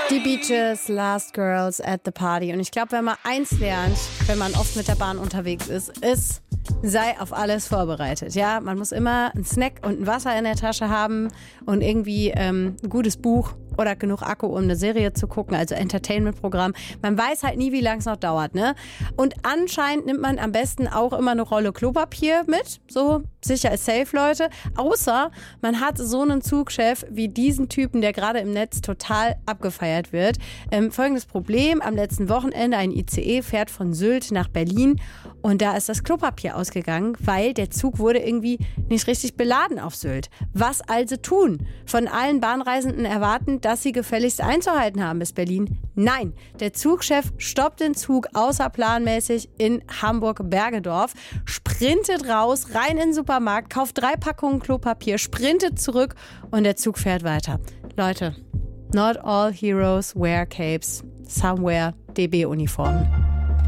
Die Beaches, Last Girls at the Party. Und ich glaube, wenn man eins lernt, wenn man oft mit der Bahn unterwegs ist, sei auf alles vorbereitet. Ja, man muss immer einen Snack und ein Wasser in der Tasche haben und irgendwie ein gutes Buch oder genug Akku, um eine Serie zu gucken, also Entertainment-Programm. Man weiß halt nie, wie lange es noch dauert, ne? Und anscheinend nimmt man am besten auch immer eine Rolle Klopapier mit, so sicher ist safe, Leute. Außer man hat so einen Zugchef wie diesen Typen, der gerade im Netz total abgefeiert wird. Folgendes Problem, am letzten Wochenende ein ICE fährt von Sylt nach Berlin und da ist das Klopapier ausgegangen, weil der Zug wurde irgendwie nicht richtig beladen auf Sylt. Was also tun? Von allen Bahnreisenden erwarten, dass sie gefälligst einzuhalten haben bis Berlin? Nein, der Zugchef stoppt den Zug außerplanmäßig in Hamburg-Bergedorf, sprintet raus, rein in den Supermarkt, kauft 3 Packungen Klopapier, sprintet zurück und der Zug fährt weiter. Leute, not all heroes wear capes. Somewhere DB-Uniformen.